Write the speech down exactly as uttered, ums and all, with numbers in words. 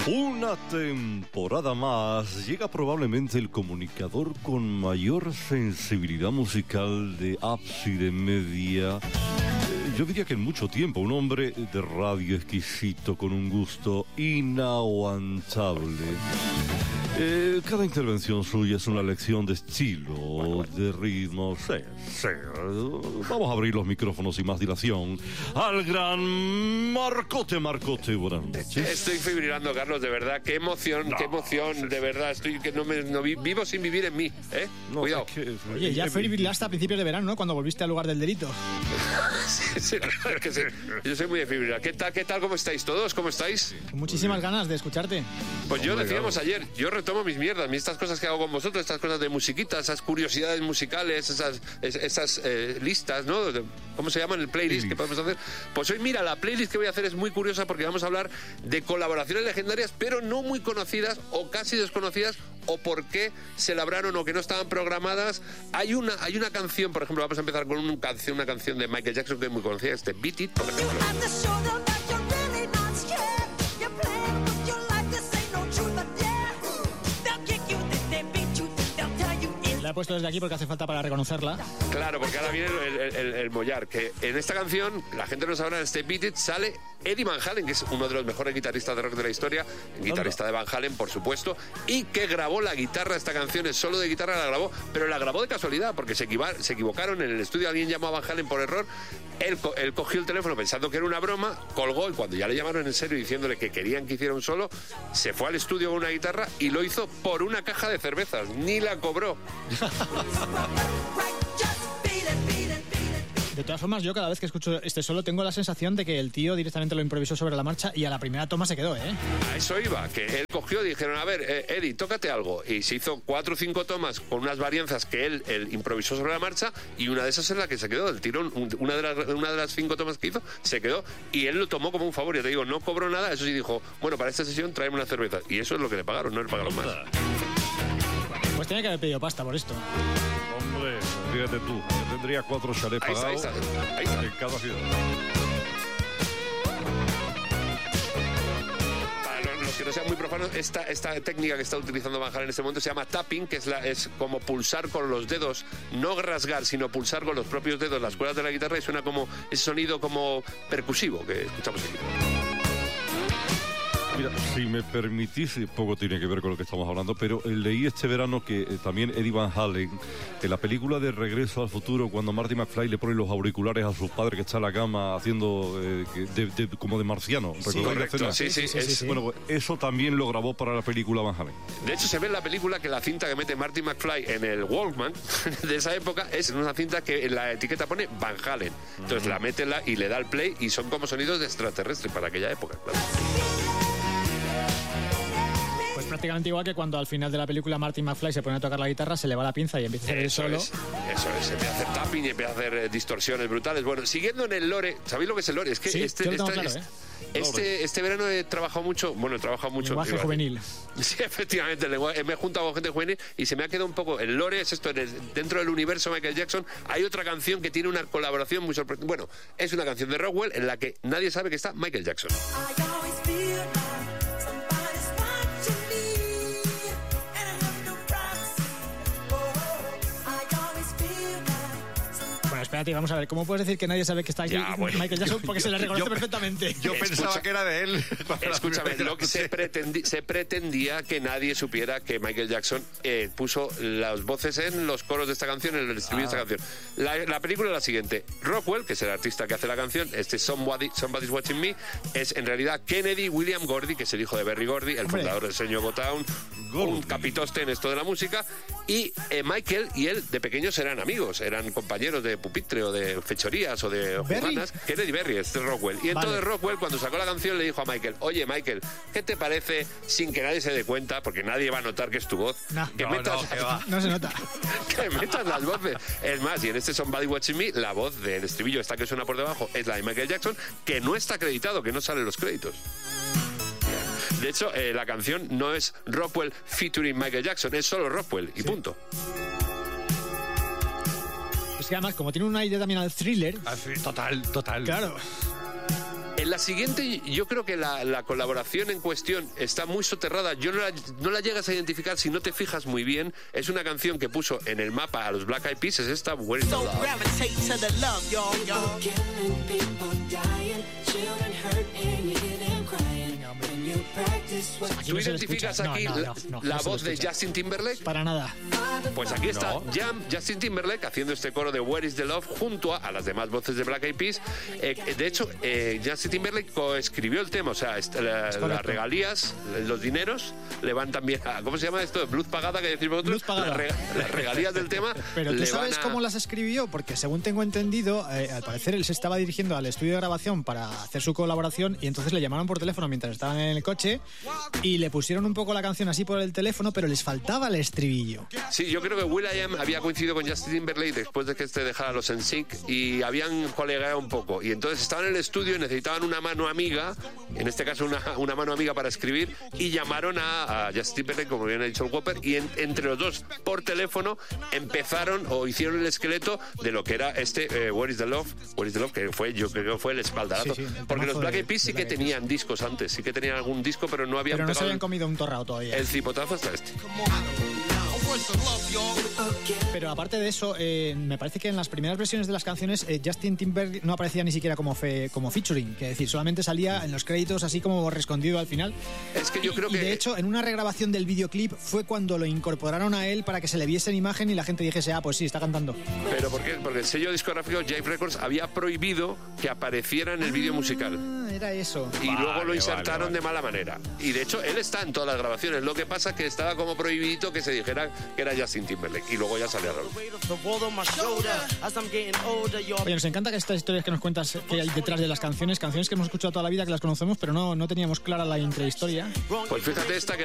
Una temporada más llega probablemente el comunicador con mayor sensibilidad musical de Ábside Media. Eh, yo diría que en mucho tiempo, un hombre de radio exquisito con un gusto inaguantable. Eh, cada intervención suya es una lección de estilo, de ritmo. Sí, sí. Vamos a abrir los micrófonos sin más dilación al gran Marcote. Marcote, buenas noches. Estoy fibrilando, Carlos, de verdad. Qué emoción, no, qué emoción, de verdad. Estoy que no me no vi, vivo sin vivir en mí, ¿eh? No, Cuidado. Es que, Oye, ya fibrilaste a principios de verano, ¿no? Cuando volviste al lugar del delito. sí, sí, claro que sí. Yo soy muy de fibrilar. ¿Qué tal, qué tal? ¿Cómo estáis todos? ¿Cómo estáis? Con muchísimas ganas de escucharte. Pues yo decíamos ayer, yo retomo mis mierdas, estas cosas que hago con vosotros, estas cosas de musiquita, esas curiosidades musicales, esas, esas eh, listas, ¿no? ¿Cómo se llaman? El playlist que podemos hacer. Pues hoy, mira, la playlist que voy a hacer es muy curiosa porque vamos a hablar de colaboraciones legendarias, pero no muy conocidas o casi desconocidas, o por qué se labraron o que no estaban programadas. Hay una, hay una canción, por ejemplo, vamos a empezar con una canción, una canción de Michael Jackson que es muy conocida, este Beat It, por ejemplo. La he puesto desde aquí porque hace falta para reconocerla. Claro, porque ahora viene el, el, el, el mollar, que en esta canción, la gente no sabrá, en este Beat It sale Eddie Van Halen, que es uno de los mejores guitarristas de rock de la historia, guitarrista de Van Halen, por supuesto, y que grabó la guitarra, esta canción es solo de guitarra, la grabó, pero la grabó de casualidad, porque se, equiva, se equivocaron en el estudio, alguien llamó a Van Halen por error, él, él cogió el teléfono pensando que era una broma, colgó, y cuando ya le llamaron en serio diciéndole que querían que hiciera un solo, se fue al estudio con una guitarra y lo hizo por una caja de cervezas, ni la cobró. De todas formas, yo cada vez que escucho este solo tengo la sensación de que el tío directamente lo improvisó sobre la marcha y a la primera toma se quedó, ¿eh? A eso iba, que él cogió y dijeron, a ver, eh, Eddie, tócate algo. Y se hizo cuatro o cinco tomas con unas varianzas que él, él improvisó sobre la marcha y una de esas es la que se quedó. El tirón, una de, las, una de las cinco tomas que hizo, se quedó y él lo tomó como un favor. Ya te digo, no cobró nada, eso sí dijo, bueno, para esta sesión tráeme una cerveza. Y eso es lo que le pagaron, no le pagaron más. Pues tenía que haber pedido pasta por esto. Hombre, fíjate tú, yo tendría cuatro chalets ahí pagados está, ahí está, ahí está. en cada ciudad. Para los que no sean muy profanos, esta, esta técnica que está utilizando Van Halen en este momento se llama tapping, que es, la, es como pulsar con los dedos, no rasgar, sino pulsar con los propios dedos las cuerdas de la guitarra y suena como ese sonido como percusivo que escuchamos aquí. Mira, si me permitís, poco tiene que ver con lo que estamos hablando, pero eh, leí este verano que eh, también Eddie Van Halen, en la película de Regreso al Futuro, cuando Marty McFly le pone los auriculares a su padre que está en la cama haciendo eh, de, de, como de marciano. Sí, correcto, sí, sí, sí, sí, sí. Bueno, eso también lo grabó para la película Van Halen. De hecho, se ve en la película que la cinta que mete Marty McFly en el Walkman de esa época es una cinta que en la etiqueta pone Van Halen. Entonces la mete la, y le da el play y son como sonidos de extraterrestre para aquella época, claro. Pues prácticamente igual que cuando al final de la película Marty McFly se pone a tocar la guitarra, se le va la pinza y empieza a hacer el solo. Es, eso es, empieza a hacer tapping y empieza a hacer eh, distorsiones brutales. Bueno, siguiendo en el lore, ¿sabéis lo que es el lore? Es que sí, este, yo lo tengo este, claro, este, ¿eh? este, este verano he trabajado mucho, bueno, he trabajado mucho. Lenguaje juvenil. Sí, efectivamente, el lenguaje, me he juntado con gente juvenil y se me ha quedado un poco. El lore es esto, en el, dentro del universo Michael Jackson hay otra canción que tiene una colaboración muy sorprendente. Bueno, es una canción de Rockwell en la que nadie sabe que está Michael Jackson. Bueno, espérate, vamos a ver, ¿cómo puedes decir que nadie sabe que está aquí Ya, bueno, Michael Jackson? yo, porque yo, se le reconoce yo, perfectamente. Yo Escucha, pensaba que era de él. Escúchame, lo que se, pretendi, se pretendía que nadie supiera que Michael Jackson eh, puso las voces en los coros de esta canción, en el estribillo ah. de esta canción. La, la película es la siguiente. Rockwell, que es el artista que hace la canción, este Somebody, Somebody's Watching Me, es en realidad Kennedy William Gordy, que es el hijo de Berry Gordy, el Hombre. fundador del sello Motown, un capitoste en esto de la música, y eh, Michael y él de pequeños eran amigos, eran compañeros de pupitre o de fechorías o de juganas. Kennedy Berry, este es Rockwell. Y entonces vale. Rockwell, cuando sacó la canción, le dijo a Michael, oye Michael, ¿qué te parece, sin que nadie se dé cuenta, porque nadie va a notar que es tu voz, no, que no, metas, no, que va. no se nota, que metas las voces? Es más, y en este Somebody Watching Me, la voz del estribillo esta que suena por debajo es la de Michael Jackson, que no está acreditado, que no sale en los créditos. De hecho, eh, la canción no es Rockwell featuring Michael Jackson, es solo Rockwell y sí. punto. Es que además, como tiene un aire también al thriller... Ah, sí, total, total. Claro. En la siguiente, yo creo que la, la colaboración en cuestión está muy soterrada. Yo no la, no la llegas a identificar si no te fijas muy bien. Es una canción que puso en el mapa a los Black Eyed Peas, es esta, Where is the Love. ¿Tú identificas aquí no, no, no, no, la no voz de Justin Timberlake? Para nada. Pues aquí está no. Jam, Justin Timberlake haciendo este coro de Where is the Love junto a, a las demás voces de Black Eyed Peas. Eh, de hecho, eh, Justin Timberlake coescribió el tema, o sea, la, las regalías, los dineros, le van también a, ¿cómo se llama esto? Blues pagada, que decimos nosotros. Las, rega, las regalías del tema. Pero tú sabes a... cómo las escribió, porque según tengo entendido, eh, al parecer él se estaba dirigiendo al estudio de grabación para hacer su colaboración y entonces le llamaron por teléfono mientras estaban en el coche y le pusieron un poco la canción así por el teléfono, pero les faltaba el estribillo. Sí, yo creo que will.i.am había coincidido con Justin Timberlake después de que este dejara los N Sync y habían colegueado un poco. Y entonces estaban en el estudio y necesitaban una mano amiga, en este caso una, una mano amiga para escribir, y llamaron a, a Justin Timberlake, como bien ha dicho el Whopper, y en, entre los dos, por teléfono, empezaron o hicieron el esqueleto de lo que era este eh, Where is the Love, Where is the Love, que fue, yo creo que fue el espaldarazo. Sí, sí, el porque los Black Eyed Peas sí que tenían discos antes, sí que tenían algún disco, pero no habían pero no pegado se habían comido un torrao todavía. El cipotazo hasta este. Pero aparte de eso, eh, me parece que en las primeras versiones de las canciones eh, Justin Timberlake no aparecía ni siquiera como, fe, como featuring, que es decir, solamente salía en los créditos así como rescondido al final. Es que yo creo y, que... y de hecho, en una regrabación del videoclip fue cuando lo incorporaron a él para que se le viese en imagen y la gente dijese, ah, pues sí, está cantando. ¿Pero por qué? Porque el sello discográfico Jive Records había prohibido que apareciera en el vídeo musical. Ah, era eso. Y vale, luego lo insertaron vale, vale. de mala manera. Y de hecho, él está en todas las grabaciones. Lo que pasa es que estaba como prohibido que se dijera que era Justin Timberlake. Y luego ya salió Raúl. Oye, nos encanta que estas historias que nos cuentas que hay detrás de las canciones, canciones que hemos escuchado toda la vida, que las conocemos, pero no, no teníamos clara la intrahistoria. Pues fíjate esta que